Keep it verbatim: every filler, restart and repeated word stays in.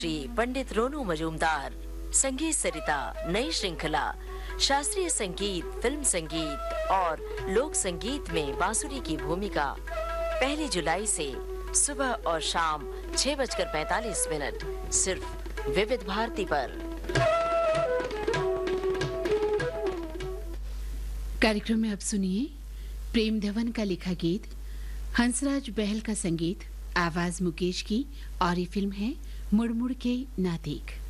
श्री पंडित रोनू मजूमदार। संगीत सरिता नई श्रृंखला शास्त्रीय संगीत, फिल्म संगीत और लोक संगीत में बांसुरी की भूमिका पहली जुलाई से सुबह और शाम छह बजकर पैंतालीस मिनट सिर्फ विविध भारती पर। कार्यक्रम में अब सुनिए प्रेम धवन का लिखा गीत, हंसराज बहल का संगीत, आवाज मुकेश की, और ये फिल्म है मुड़ मुड़ के ना देख।